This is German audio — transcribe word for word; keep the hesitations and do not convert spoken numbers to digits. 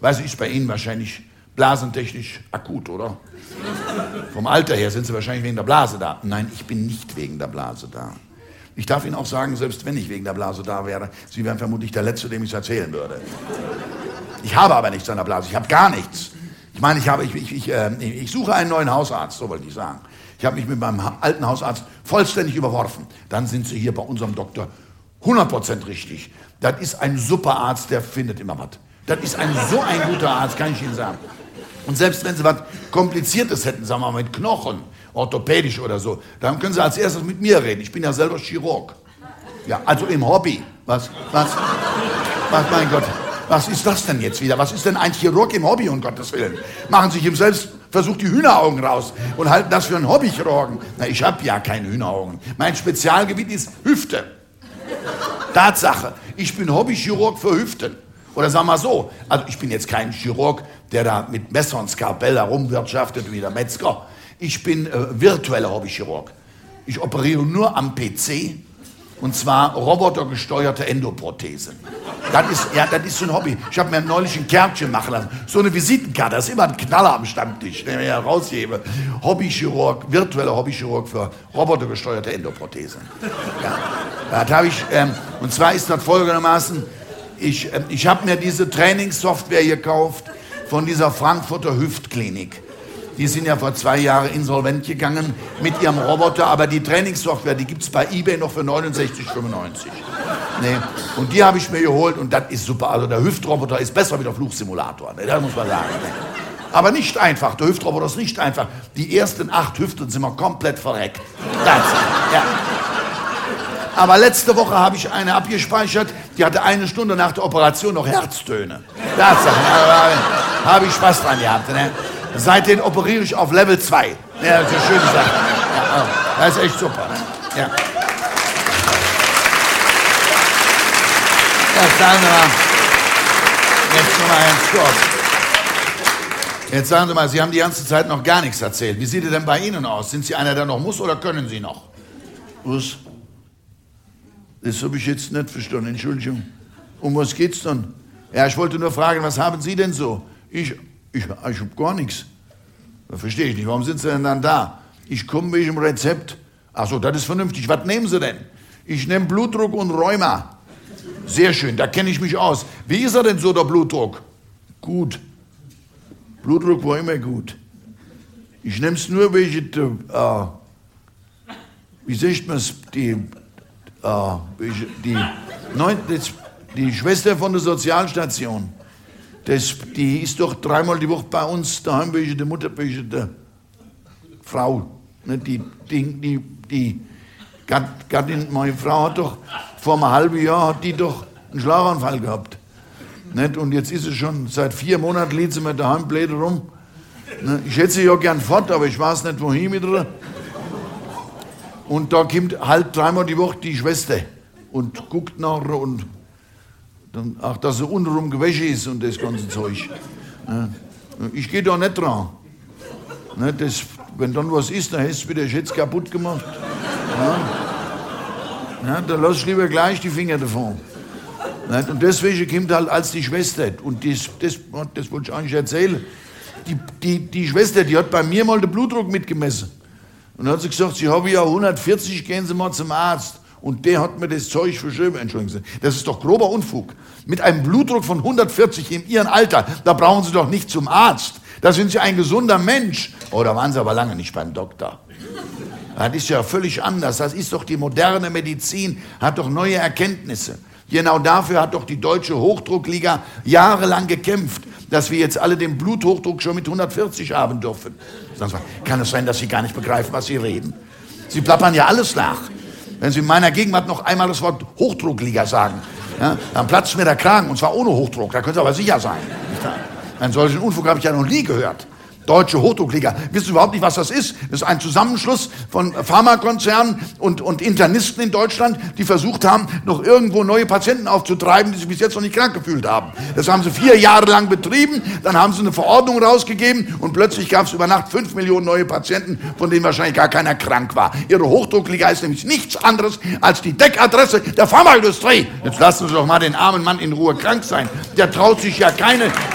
Weiß ich, ist bei Ihnen wahrscheinlich blasentechnisch akut, oder? Vom Alter her sind Sie wahrscheinlich wegen der Blase da. Nein, ich bin nicht wegen der Blase da. Ich darf Ihnen auch sagen, selbst wenn ich wegen der Blase da wäre, Sie wären vermutlich der Letzte, dem ich es erzählen würde. Ich habe aber nichts an der Blase, ich habe gar nichts. Ich meine, ich, habe, ich, ich, ich, äh, ich suche einen neuen Hausarzt, so wollte ich sagen. Ich habe mich mit meinem alten Hausarzt vollständig überworfen. Dann sind Sie hier bei unserem Doktor hundert Prozent richtig. Das ist ein super Arzt, der findet immer was. Das ist ein so ein guter Arzt, kann ich Ihnen sagen. Und selbst wenn Sie was Kompliziertes hätten, sagen wir mal mit Knochen, orthopädisch oder so, dann können Sie als erstes mit mir reden. Ich bin ja selber Chirurg. Ja, also im Hobby. Was? Was? Was, mein Gott. Was ist das denn jetzt wieder? Was ist denn ein Chirurg im Hobby, um Gottes Willen? Machen sich im Selbstversuch die Hühneraugen raus und halten das für einen Hobbychirurgen. Na, ich habe ja keine Hühneraugen. Mein Spezialgebiet ist Hüfte. Tatsache. Ich bin Hobbychirurg für Hüften. Oder sagen wir so, also ich bin jetzt kein Chirurg, der da mit Messer und Skalpell herumwirtschaftet wie der Metzger. Ich bin äh, virtueller Hobbychirurg. Ich operiere nur am P C, und zwar robotergesteuerte Endoprothese. Das ist, ja, das ist so ein Hobby. Ich habe mir neulich ein Kärtchen machen lassen. So eine Visitenkarte, das ist immer ein Knaller am Stammtisch, den ich heraushebe. Hobbychirurg, virtueller Hobbychirurg für robotergesteuerte Endoprothese. Ja, das habe ich, ähm, und zwar ist das folgendermaßen, ich, ähm, ich habe mir diese Trainingssoftware gekauft von dieser Frankfurter Hüftklinik. Die sind ja vor zwei Jahren insolvent gegangen mit ihrem Roboter, aber die Trainingssoftware, die gibt es bei eBay noch für neunundsechzig fünfundneunzig. Nee. Und die habe ich mir geholt und das ist super. Also der Hüftroboter ist besser wie der Flugsimulator, ne? Das muss man sagen. Ne? Aber nicht einfach, der Hüftroboter ist nicht einfach. Die ersten acht Hüften sind wir komplett verreckt. Das, ja. Aber letzte Woche habe ich eine abgespeichert, die hatte eine Stunde nach der Operation noch Herztöne. Das da habe ich Spaß dran gehabt. Ne? Seitdem operiere ich auf Level zwei. Ja, das ist eine schöne Sache. Ja, das ist echt super. Ne? Ja. Jetzt sagen Sie mal, jetzt noch mal ganz kurz. Jetzt sagen Sie mal, Sie haben die ganze Zeit noch gar nichts erzählt. Wie sieht es denn bei Ihnen aus? Sind Sie einer, der noch muss, oder können Sie noch? Was? Das habe ich jetzt nicht verstanden, Entschuldigung. Um was geht's dann? Ja, ich wollte nur fragen, was haben Sie denn so? Ich, ich, ich habe gar nichts. Das verstehe ich nicht. Warum sind Sie denn dann da? Ich komme wegen dem Rezept. Ach so, das ist vernünftig. Was nehmen Sie denn? Ich nehme Blutdruck und Rheuma. Sehr schön, da kenne ich mich aus. Wie ist er denn so, der Blutdruck? Gut. Blutdruck war immer gut. Ich nehme es nur wegen der, äh, wie sagt man es, die, äh, die, neun, das, die Schwester von der Sozialstation. Das, die ist doch dreimal die Woche bei uns daheim wegen der Mutter, wegen der Frau. Die, die, die, die Gattin, meine Frau hat doch vor einem halben Jahr hat die doch einen Schlaganfall gehabt. Nicht? Und jetzt ist sie schon, seit vier Monaten liegt sie mir daheim blöd rum. Ich hätte sie ja gern fort, aber ich weiß nicht wohin mit ihr. Und da kommt halt dreimal die Woche die Schwester und guckt nach ihr und dann, ach, dass sie untenrum gewäscht ist und das ganze Zeug. Ich gehe da nicht dran. Das, wenn dann was ist, dann hast du wieder Schätz kaputt gemacht. Ja. Ja, dann lass ich lieber gleich die Finger davon. Und deswegen kommt halt als die Schwester, und das, das, das wollte ich eigentlich erzählen, die, die, die Schwester, die hat bei mir mal den Blutdruck mitgemessen. Und dann hat sie gesagt, sie haben ja hundertvierzig, gehen Sie mal zum Arzt. Und der hat mir das Zeug verschrieben. Entschuldigen Sie, das ist doch grober Unfug. Mit einem Blutdruck von hundertvierzig in Ihrem Alter, da brauchen Sie doch nicht zum Arzt. Da sind Sie ein gesunder Mensch. Oh, da waren Sie aber lange nicht beim Doktor. Das ist ja völlig anders. Das ist doch die moderne Medizin, hat doch neue Erkenntnisse. Genau dafür hat doch die Deutsche Hochdruckliga jahrelang gekämpft, dass wir jetzt alle den Bluthochdruck schon mit hundertvierzig haben dürfen. Kann es sein, dass Sie gar nicht begreifen, was Sie reden? Sie plappern ja alles nach. Wenn Sie in meiner Gegenwart noch einmal das Wort Hochdruckliga sagen, ja, dann platzt mir der Kragen, und zwar ohne Hochdruck, da können Sie aber sicher sein. Einen solchen Unfug habe ich ja noch nie gehört. Deutsche Hochdruckliga. Wissen Sie überhaupt nicht, was das ist? Das ist ein Zusammenschluss von Pharmakonzernen und, und Internisten in Deutschland, die versucht haben, noch irgendwo neue Patienten aufzutreiben, die sich bis jetzt noch nicht krank gefühlt haben. Das haben sie vier Jahre lang betrieben, dann haben sie eine Verordnung rausgegeben und plötzlich gab es über Nacht fünf Millionen neue Patienten, von denen wahrscheinlich gar keiner krank war. Ihre Hochdruckliga ist nämlich nichts anderes als die Deckadresse der Pharmaindustrie. Jetzt lassen Sie doch mal den armen Mann in Ruhe krank sein. Der traut sich ja keine...